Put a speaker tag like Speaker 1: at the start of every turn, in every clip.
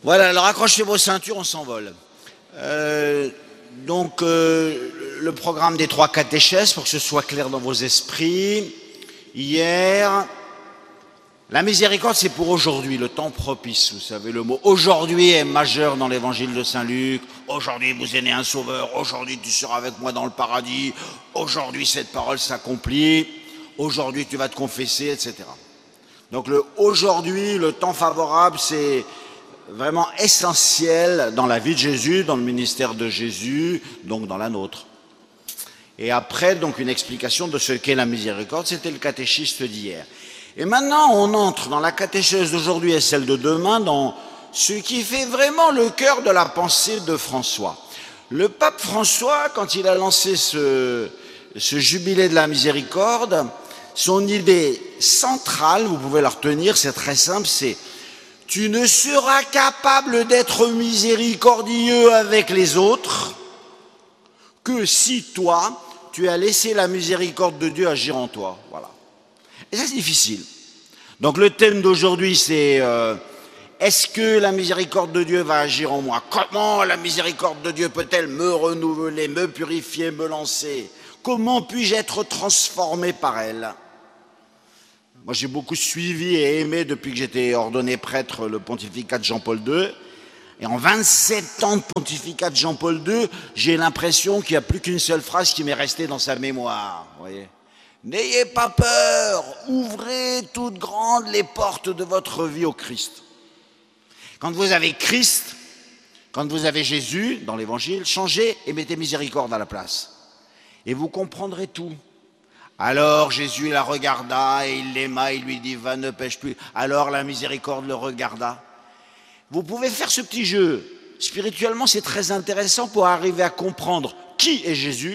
Speaker 1: Voilà, alors accrochez vos ceintures, on s'envole. Le programme des 3 catéchèses, pour que ce soit clair dans vos esprits. Hier, la miséricorde, c'est pour aujourd'hui, le temps propice. Vous savez, le mot aujourd'hui est majeur dans l'évangile de Saint Luc. Aujourd'hui, vous est né un sauveur. Aujourd'hui, tu seras avec moi dans le paradis. Aujourd'hui, cette parole s'accomplit. Aujourd'hui, tu vas te confesser, etc. Donc, le aujourd'hui, le temps favorable, c'est vraiment essentiel dans la vie de Jésus, dans le ministère de Jésus, donc dans la nôtre. Et après, donc, une explication de ce qu'est la miséricorde, c'était le catéchiste d'hier. Et maintenant, on entre dans la catéchèse d'aujourd'hui et celle de demain, dans ce qui fait vraiment le cœur de la pensée de François. Le pape François, quand il a lancé ce jubilé de la miséricorde, son idée centrale, vous pouvez la retenir, c'est très simple, c'est « Tu ne seras capable d'être miséricordieux avec les autres que si toi, tu as laissé la miséricorde de Dieu agir en toi. » Voilà. Et ça, c'est difficile. Donc le thème d'aujourd'hui, c'est est-ce que la miséricorde de Dieu va agir en moi? Comment la miséricorde de Dieu peut-elle me renouveler, me purifier, me lancer? Comment puis-je être transformé par elle? Moi, j'ai beaucoup suivi et aimé, depuis que j'étais ordonné prêtre, le pontificat de Jean-Paul II. Et en 27 ans de pontificat de Jean-Paul II, j'ai l'impression qu'il n'y a plus qu'une seule phrase qui m'est restée dans sa mémoire. Vous voyez ? N'ayez pas peur, ouvrez toutes grandes les portes de votre vie au Christ. Quand vous avez Christ, quand vous avez Jésus dans l'évangile, changez et mettez miséricorde à la place. Et vous comprendrez tout. Alors Jésus la regarda et il l'aima, il lui dit « Va, ne pêche plus ». Alors la miséricorde le regarda. Vous pouvez faire ce petit jeu. Spirituellement, c'est très intéressant pour arriver à comprendre qui est Jésus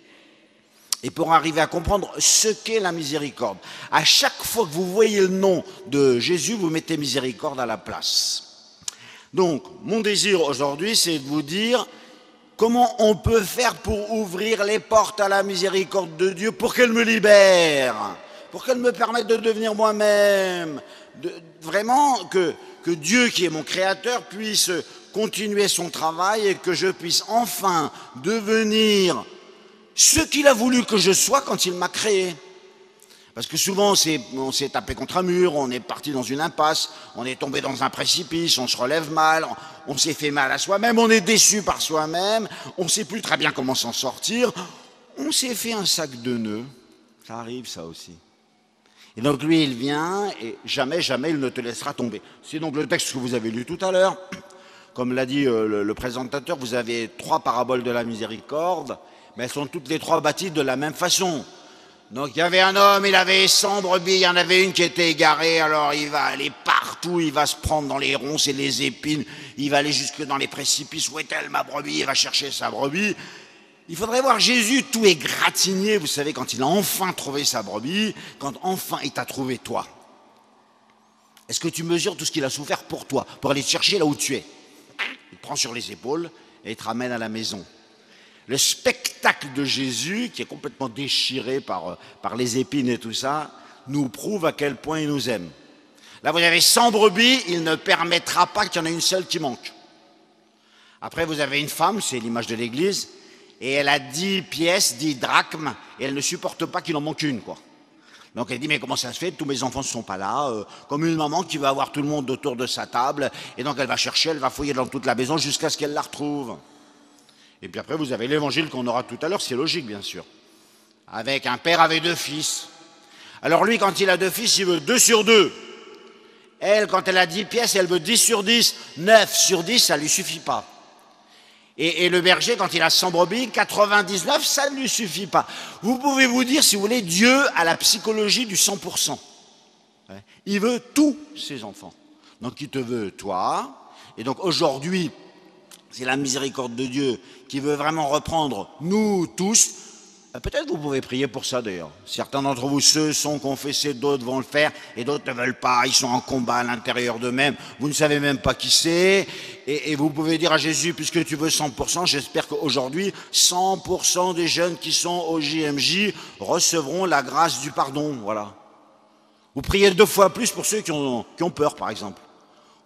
Speaker 1: et pour arriver à comprendre ce qu'est la miséricorde. À chaque fois que vous voyez le nom de Jésus, vous mettez miséricorde à la place. Donc, mon désir aujourd'hui, c'est de vous dire comment on peut faire pour ouvrir les portes à la miséricorde de Dieu pour qu'elle me libère, pour qu'elle me permette de devenir moi-même, vraiment que Dieu qui est mon créateur puisse continuer son travail et que je puisse enfin devenir ce qu'il a voulu que je sois quand il m'a créé. Parce que souvent on s'est tapé contre un mur, on est parti dans une impasse, on est tombé dans un précipice, on se relève mal, on s'est fait mal à soi-même, on est déçu par soi-même, on ne sait plus très bien comment s'en sortir, on s'est fait un sac de nœuds, ça arrive ça aussi. Et donc lui il vient et jamais, jamais il ne te laissera tomber. C'est donc le texte que vous avez lu tout à l'heure. Comme l'a dit le présentateur, vous avez 3 paraboles de la miséricorde, mais elles sont toutes les 3 bâties de la même façon. Donc il y avait un homme, il avait 100 brebis, il y en avait une qui était égarée, alors il va aller partout, il va se prendre dans les ronces et les épines, il va aller jusque dans les précipices, où est-elle ma brebis? Il va chercher sa brebis. Il faudrait voir Jésus tout égratigné, vous savez, quand il a enfin trouvé sa brebis, quand enfin il t'a trouvé toi. Est-ce que tu mesures tout ce qu'il a souffert pour toi, pour aller te chercher là où tu es? Il te prend sur les épaules et il te ramène à la maison. Le spectacle de Jésus, qui est complètement déchiré par les épines et tout ça, nous prouve à quel point il nous aime. Là, vous avez 100 brebis, il ne permettra pas qu'il y en ait une seule qui manque. Après, vous avez une femme, c'est l'image de l'Église, et elle a 10 pièces, 10 drachmes, et elle ne supporte pas qu'il en manque une, quoi. Donc elle dit, mais comment ça se fait? Tous mes enfants ne sont pas là, comme une maman qui va avoir tout le monde autour de sa table, et donc elle va chercher, elle va fouiller dans toute la maison jusqu'à ce qu'elle la retrouve. Et puis après, vous avez l'évangile qu'on aura tout à l'heure, c'est logique, bien sûr. Avec un père avec 2 fils. Alors lui, quand il a 2 fils, il veut 2 sur 2. Elle, quand elle a 10 pièces, elle veut 10 sur 10. 9 sur 10, ça ne lui suffit pas. Et le berger, quand il a 100 brebis, 99, ça ne lui suffit pas. Vous pouvez vous dire, si vous voulez, Dieu a la psychologie du 100%. Il veut tous ses enfants. Donc il te veut toi. Et donc aujourd'hui, c'est la miséricorde de Dieu qui veut vraiment reprendre nous tous. Peut-être vous pouvez prier pour ça d'ailleurs. Certains d'entre vous, ceux sont confessés, d'autres vont le faire et d'autres ne veulent pas. Ils sont en combat à l'intérieur d'eux-mêmes. Vous ne savez même pas qui c'est. Et vous pouvez dire à Jésus, puisque tu veux 100%, j'espère qu'aujourd'hui, 100% des jeunes qui sont au JMJ recevront la grâce du pardon. Voilà. Vous priez 2 fois plus pour ceux qui ont peur, par exemple.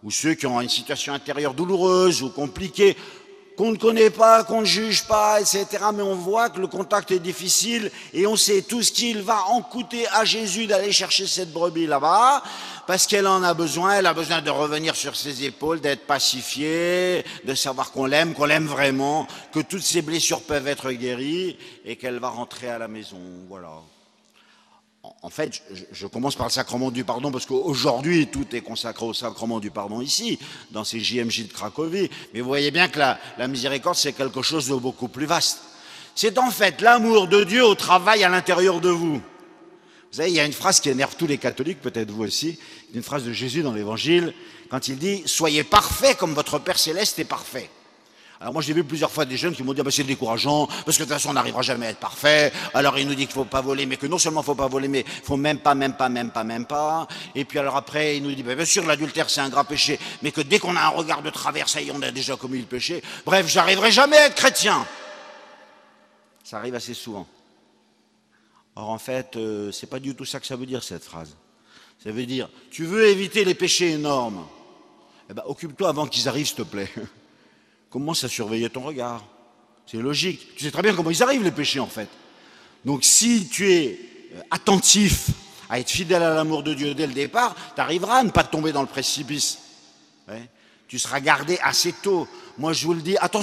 Speaker 1: ou ceux qui ont une situation intérieure douloureuse ou compliquée, qu'on ne connaît pas, qu'on ne juge pas, etc. Mais on voit que le contact est difficile et on sait tout ce qu'il va en coûter à Jésus d'aller chercher cette brebis là-bas, parce qu'elle en a besoin, elle a besoin de revenir sur ses épaules, d'être pacifiée, de savoir qu'on l'aime vraiment, que toutes ses blessures peuvent être guéries et qu'elle va rentrer à la maison. Voilà. En fait, je commence par le sacrement du pardon parce qu'aujourd'hui, tout est consacré au sacrement du pardon ici, dans ces JMJ de Cracovie. Mais vous voyez bien que la miséricorde, c'est quelque chose de beaucoup plus vaste. C'est en fait l'amour de Dieu au travail à l'intérieur de vous. Vous savez, il y a une phrase qui énerve tous les catholiques, peut-être vous aussi, une phrase de Jésus dans l'Évangile, quand il dit « Soyez parfaits comme votre Père Céleste est parfait ». Alors moi j'ai vu plusieurs fois des jeunes qui m'ont dit c'est décourageant parce que de toute façon on n'arrivera jamais à être parfait. Alors il nous dit qu'il faut pas voler, mais que non seulement il faut pas voler, mais il faut même pas. Et puis alors après il nous dit bien sûr l'adultère c'est un grave péché, mais que dès qu'on a un regard de travers, ça y est, on a déjà commis le péché. Bref, j'arriverai jamais à être chrétien. Ça arrive assez souvent. Or en fait c'est pas du tout ça que ça veut dire cette phrase. Ça veut dire tu veux éviter les péchés énormes, eh ben occupe-toi avant qu'ils arrivent s'il te plaît. Commence à surveiller ton regard. C'est logique. Tu sais très bien comment ils arrivent, les péchés, en fait. Donc, si tu es attentif à être fidèle à l'amour de Dieu dès le départ, tu arriveras à ne pas tomber dans le précipice. Ouais. Tu seras gardé assez tôt. Moi, je vous le dis, attention.